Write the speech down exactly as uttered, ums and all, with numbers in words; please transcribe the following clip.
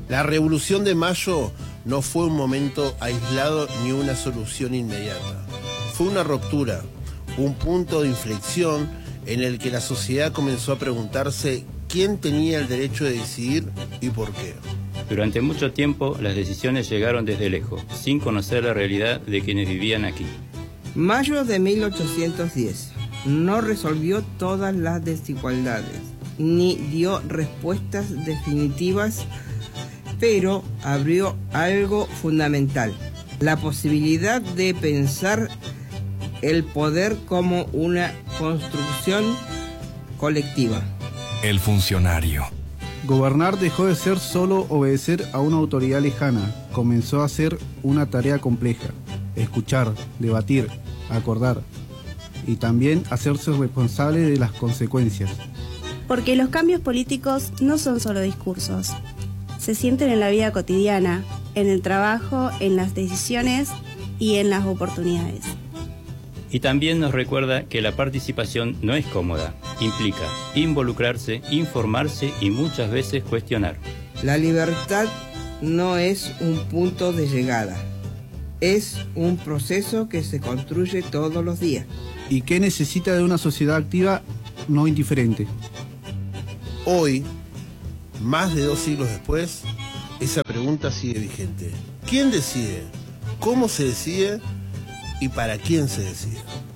La Revolución de Mayo no fue un momento aislado ni una solución inmediata. Fue una ruptura, un punto de inflexión en el que la sociedad comenzó a preguntarse quién tenía el derecho de decidir y por qué. Durante mucho tiempo las decisiones llegaron desde lejos, sin conocer la realidad de quienes vivían aquí. Mayo de mil ochocientos diez no resolvió todas las desigualdades, ni dio respuestas definitivas, pero abrió algo fundamental, la posibilidad de pensar el poder como una construcción colectiva. El funcionario. Gobernar dejó de ser solo obedecer a una autoridad lejana, comenzó a ser una tarea compleja, escuchar, debatir, acordar y también hacerse responsable de las consecuencias. Porque los cambios políticos no son solo discursos, se sienten en la vida cotidiana, en el trabajo, en las decisiones y en las oportunidades. Y también nos recuerda que la participación no es cómoda, implica involucrarse, informarse y muchas veces cuestionar. La libertad no es un punto de llegada, es un proceso que se construye todos los días. ¿Y qué necesita de una sociedad activa, no indiferente? Hoy, más de dos siglos después, esa pregunta sigue vigente. ¿Quién decide? ¿Cómo se decide? ¿Y para quién se decide?